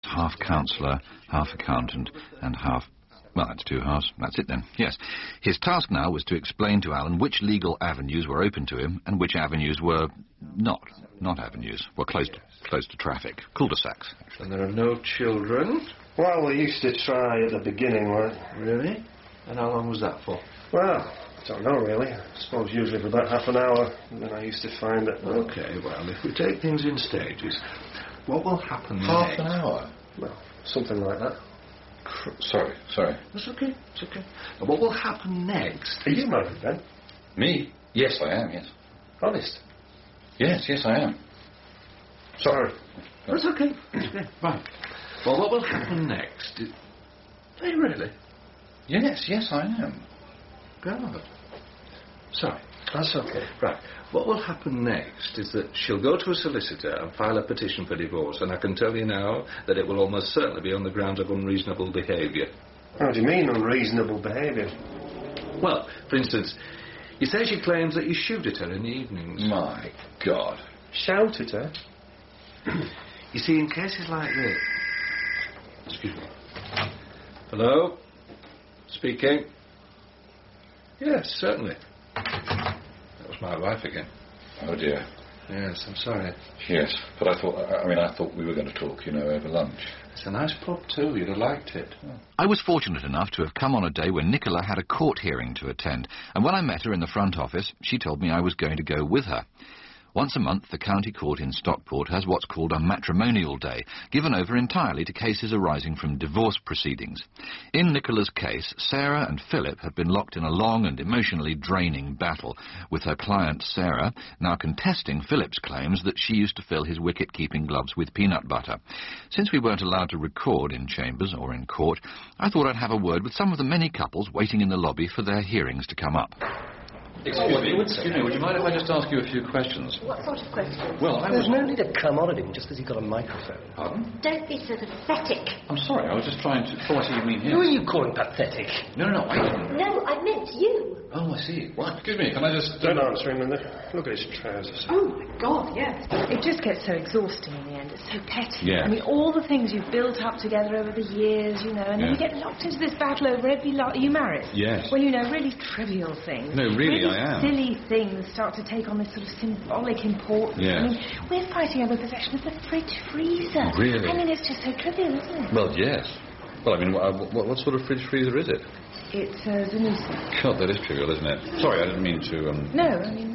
half counsellor, half accountant, and half... Well, that's 2 halves. That's it then. Yes. His task now was to explain to Alan which legal avenues were open to him and which avenues were not avenues, were close to traffic. Cul-de-sacs. And there are no children? Well, we used to try at the beginning, Really? And how long was that for? Well, I don't know, really. I suppose usually for about half an hour. And then I used to find that... OK, well, if we take things in stages, what will happen Half next? an hour? Well, something like that. Sorry. That's OK, it's OK. And what will happen next? Are you married, Ben? Me? Yes, I am, yes. Honest? Yes, I am. Sorry. That's OK. Right. Well, what will happen next? Are you really? Yes, I am. God. Sorry. That's okay. Right. What will happen next is that she'll go to a solicitor and file a petition for divorce, and I can tell you now that it will almost certainly be on the grounds of unreasonable behaviour. How do you mean, unreasonable behaviour? Well, for instance, you say she claims that you shoot at her in the evenings. My God. Shout at her? You see, in cases like this... Excuse me. Hello? Speaking? Yes, certainly. That was my wife again. Oh, dear. Yes, I'm sorry. Yes, but I thought we were going to talk, over lunch. It's a nice pub, too. You'd have liked it. Oh. I was fortunate enough to have come on a day when Nicola had a court hearing to attend, and when I met her in the front office, she told me I was going to go with her. Once a month, the county court in Stockport has what's called a matrimonial day, given over entirely to cases arising from divorce proceedings. In Nicola's case, Sarah and Philip have been locked in a long and emotionally draining battle, with her client, Sarah, now contesting Philip's claims that she used to fill his wicket-keeping gloves with peanut butter. Since we weren't allowed to record in chambers or in court, I thought I'd have a word with some of the many couples waiting in the lobby for their hearings to come up. Excuse me, would you mind if I just ask you a few questions? What sort of questions? Well, There's no need to come on at him just because he's got a microphone. Pardon? Don't be so pathetic. I'm sorry, I was just trying to... Oh, I see you mean him. Who are you calling pathetic? No, I didn't. No, I meant you. Oh, I see. What? Excuse me, can I just... Don't answer him, Linda. Look at his trousers. Oh, my God, yes. It just gets so exhausting in the end. It's so petty. Yeah. I mean, all the things you've built up together over the years, and then you get locked into this battle over every lot. Are you married? Yes. Well, really trivial things. No, really, I am. Silly things start to take on this sort of symbolic importance. Yes. I mean, we're fighting over possession of the fridge freezer. Really? I mean, it's just so trivial, isn't it? Well, yes. Well, I mean, what sort of fridge freezer is it? It's a Zanussi. God, that is trivial, isn't it? Sorry, I didn't mean to... No, I mean...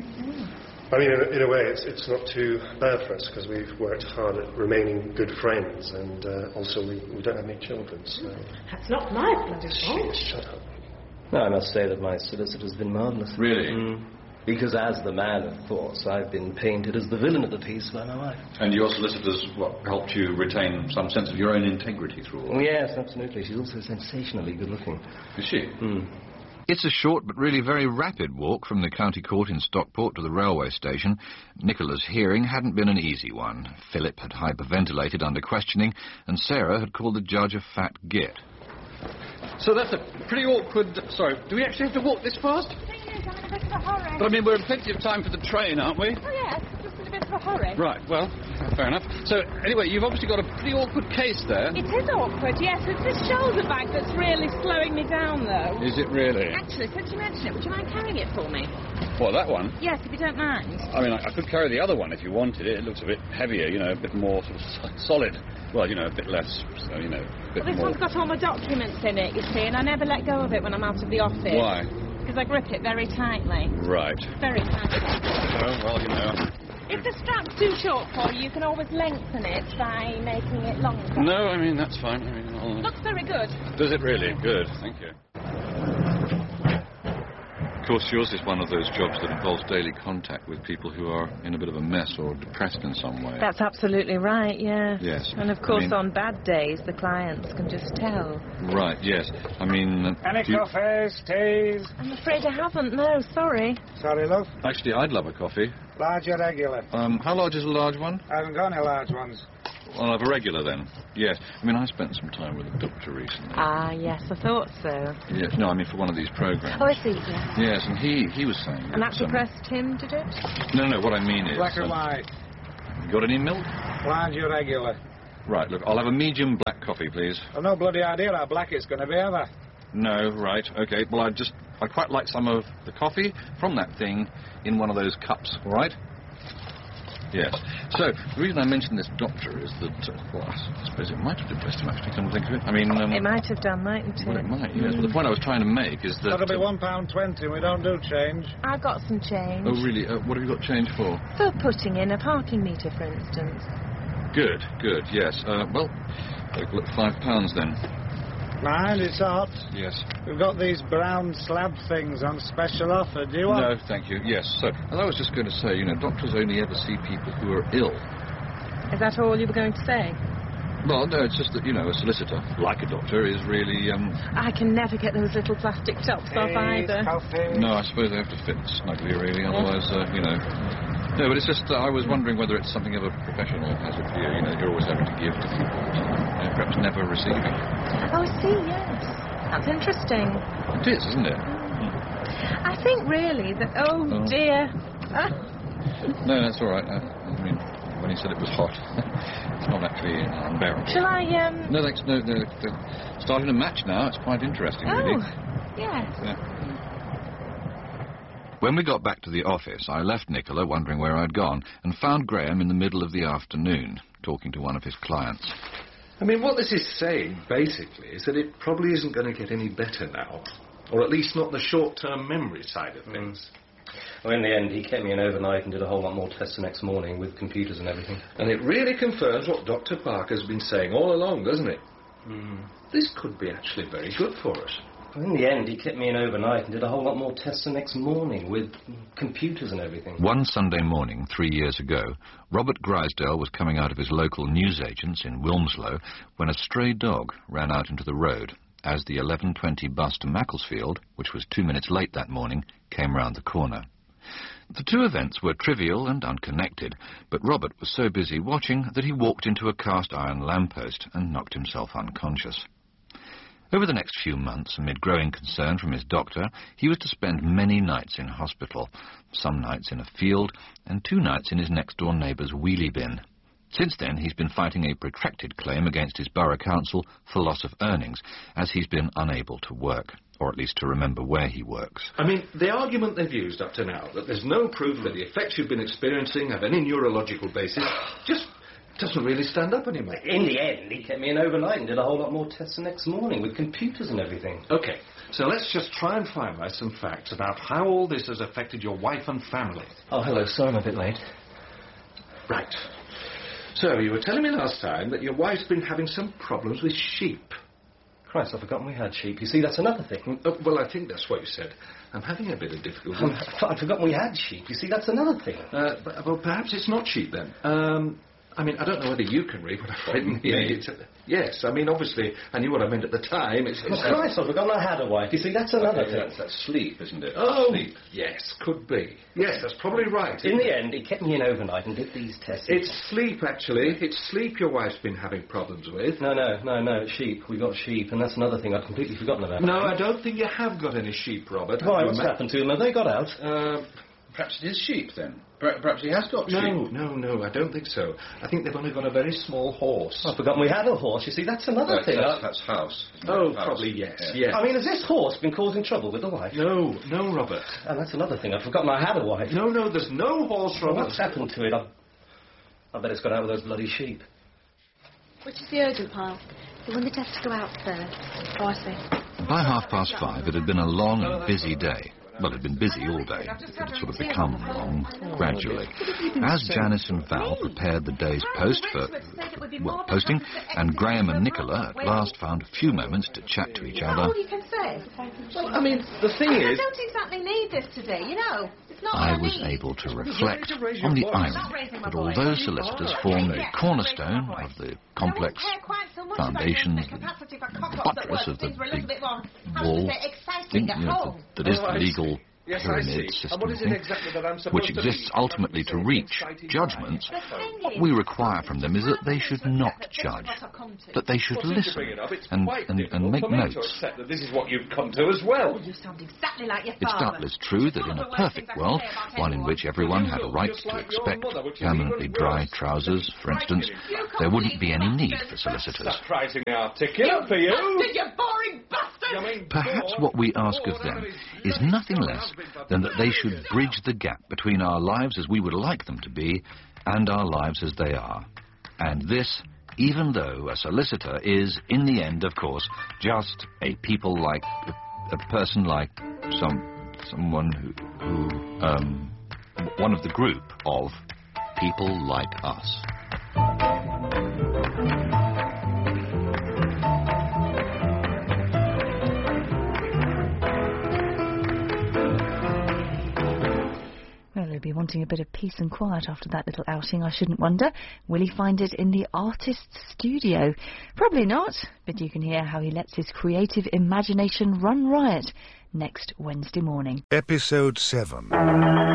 I mean, in a way, it's not too bad for us, because we've worked hard at remaining good friends, and also we don't have any children, so... That's not my bloody fault. Shut up. No, I must say that my solicitor's been marvellous. Really? Because as the man of force, I've been painted as the villain of the piece by my wife. And your solicitors, helped you retain some sense of your own integrity through all? Oh, yes, absolutely. She's also sensationally good-looking. Is she? It's a short but really very rapid walk from the county court in Stockport to the railway station. Nicola's hearing hadn't been an easy one. Philip had hyperventilated under questioning, and Sarah had called the judge a fat git. So that's a pretty awkward... Sorry, do we actually have to walk this fast? I'm in a bit of a hurry. But I mean, we're in plenty of time for the train, aren't we? Oh, yes, just in a bit of a hurry. Right, well, fair enough. So, anyway, you've obviously got a pretty awkward case there. It is awkward, yes. It's this shoulder bag that's really slowing me down, though. Is it really? Actually, since you mention it, would you mind carrying it for me? What, that one? Yes, if you don't mind. I mean, I could carry the other one if you wanted it. It looks a bit heavier, a bit more sort of solid. Well, a bit less, so, a bit Well, this more... one's got all my documents in it, you see, and I never let go of it when I'm out of the office. Why? Because I grip it very tightly. Right. Very tightly. Oh, well, If the strap's too short for you, you can always lengthen it by making it longer. No, I mean, that's fine. Looks very good. Does it really? Good, thank you. Of course, yours is one of those jobs that involves daily contact with people who are in a bit of a mess or depressed in some way. That's absolutely right, yeah. Yes. And of course, on bad days, the clients can just tell. Right, yes. I mean... Any coffees, teas? I'm afraid I haven't, no, sorry. Sorry, love. Actually, I'd love a coffee. Large or regular? How large is a large one? I haven't got any large ones. Well, I'll have a regular then. Yes. I mean, I spent some time with a doctor recently. Ah, yes, I thought so. Yes. No, I mean for one of these programs. Oh, I see, yes. Yes, and he was saying... And that depressed him, did it? No, what I mean is... Black or white? You got any milk? Large or regular? Right, look, I'll have a medium black coffee, please. I've no bloody idea how black it's going to be, have I? No, right, okay. Well, I'd quite like some of the coffee from that thing in one of those cups, all right? Yes. So, the reason I mentioned this doctor is that, well, I suppose it might have depressed him, actually, come to think of it. I mean... it might have done, mightn't it? Well, it might, yes. But the point I was trying to make is that... That'll be £1.20, we don't do change. I've got some change. Oh, really? What have you got change for? For putting in a parking meter, for instance. Good, yes. Well, look, £5 then. Mind, it's hot. Yes. We've got these brown slab things on special offer. Do you want? No, thank you. Yes. So, as I was just going to say, doctors only ever see people who are ill. Is that all you were going to say? Well, no, it's just that, a solicitor, like a doctor, is really, I can never get those little plastic tops off either. Coffee. No, I suppose they have to fit snugly, really, otherwise, No, but it's just, I was wondering whether it's something of a professional hazard for you, you're always having to give to people, perhaps never receiving. Oh, I see, yes. That's interesting. It is, isn't it? I think, really, that... Oh, dear. No, that's all right. I mean, when he said it was hot, it's not actually unbearable. Shall I, No, thanks. No, they're starting a match now. It's quite interesting, really. Yes. Yeah. When we got back to the office, I left Nicola wondering where I'd gone and found Graham in the middle of the afternoon, talking to one of his clients. I mean, what this is saying, basically, is that it probably isn't going to get any better now. Or at least not the short-term memory side of things. Well, in the end, he kept me in overnight and did a whole lot more tests the next morning with computers and everything. And it really confirms what Dr. Parker's been saying all along, doesn't it? This could be actually very good for us. Well, in the end, he kept me in overnight and did a whole lot more tests the next morning with computers and everything. One Sunday morning, 3 years ago, Robert Grisdale was coming out of his local newsagent's in Wilmslow when a stray dog ran out into the road as the 11:20 bus to Macclesfield, which was 2 minutes late that morning, came round the corner. The two events were trivial and unconnected, but Robert was so busy watching that he walked into a cast-iron lamppost and knocked himself unconscious. Over the next few months, amid growing concern from his doctor, he was to spend many nights in hospital, some nights in a field, and 2 nights in his next-door neighbour's wheelie bin. Since then, he's been fighting a protracted claim against his borough council for loss of earnings, as he's been unable to work, or at least to remember where he works. I mean, the argument they've used up to now, that there's no proof that the effects you've been experiencing have any neurological basis, just doesn't really stand up anymore. In the end, he kept me in overnight and did a whole lot more tests the next morning with computers and everything. OK, so let's just try and finalise some facts about how all this has affected your wife and family. Oh, hello, sorry I'm a bit late. Right. So, you were telling me last time that your wife's been having some problems with sheep. Christ, I've forgotten we had sheep. You see, that's another thing. Well, I think that's what you said. I'm having a bit of difficulty. I've forgotten we had sheep. You see, that's another thing. Well, perhaps it's not sheep, then. I mean, I don't know whether you can read what I've written here. Yes, I mean, obviously, I knew what I meant at the time. Christ, I've forgotten I had a wife. You see, that's another thing. That's sleep, isn't it? Oh, sleep. Yes, could be. Yes, that's probably right. In the end, he kept me in overnight and did these tests. It's sleep, actually. It's sleep your wife's been having problems with. No, sheep. We got sheep, and that's another thing I'd completely forgotten about. No, I don't think you have got any sheep, Robert. Why, what's happened to them? Have they got out? Perhaps it is sheep, then. Perhaps he has got sheep. No, I don't think so. I think they've only got a very small horse. I've forgotten we had a horse. You see, that's another thing. That's house. Oh, probably, yes. I mean, has this horse been causing trouble with the wife? No, Robert. And that's another thing. I've forgotten I had a wife. No, there's no horse, Robert. What's happened to it? I bet it's got out with those bloody sheep. Which is the urgent pile? The one that has to go out first. Oh, I see. By 5:30, it had been a long and busy day. Well, it had been busy all day. It had sort of become long, gradually. As Janice and Val prepared the day's post for, posting, and Graham and Nicola at last found a few moments to chat to each other. All you can say. Well, I mean, the thing is... I don't exactly need this today, It's not I was able to reflect on the irony that although solicitors form the cornerstone of the complex foundations, the buttress of the big wall thing, that is the legal Yes, pyramid I see. system And what is it thing, exactly that I'm supposed which to exists read? ultimately to reach judgments, what we require from them is that they should not judge, that they should Well, since you listen bring it up, it's and quite make difficult for me to notes. accept that this is what you've come to as well. Oh, you sound exactly like your It's father. doubtless true that in a perfect world, one in which everyone had a right to expect permanently dry trousers, for instance, there wouldn't be any need for solicitors. Surprisingly articulate for you. You boring bastard! Perhaps what we ask of them is nothing less than that they should bridge the gap between our lives as we would like them to be and our lives as they are. And this, even though a solicitor is, in the end, of course, just a person like someone who one of the group of people like us. Well, he'll be wanting a bit of peace and quiet after that little outing, I shouldn't wonder. Will he find it in the artist's studio? Probably not, but you can hear how he lets his creative imagination run riot next Wednesday morning. Episode 7.